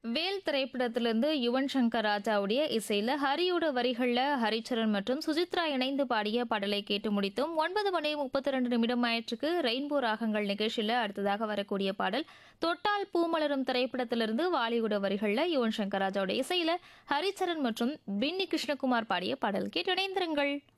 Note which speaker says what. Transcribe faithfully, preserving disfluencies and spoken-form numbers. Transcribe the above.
Speaker 1: வேல் திரைப்படத்திலிருந்து யுவன் சங்கர் ராஜாவுடைய இசையில ஹரியோட வரிகள்ல ஹரிச்சரன் மற்றும் சுசித்ரா இணைந்து பாடிய பாடலை கேட்டு முடித்தோம். ஒன்பது மணி முப்பத்தி ரெண்டு நிமிடம் ஆயிற்றுக்கு ரெயின்போ ராகங்கள் நிகழ்ச்சியில அடுத்ததாக வரக்கூடிய பாடல் தொட்டால் பூமலரும் திரைப்படத்திலிருந்து வாலிவுட வரிகள்ல யுவன் சங்கர் ராஜாவுடைய இசையில ஹரிச்சரன் மற்றும் பின்னி கிருஷ்ணகுமார் பாடிய பாடல் கேட்டு இணைந்திருங்கள்.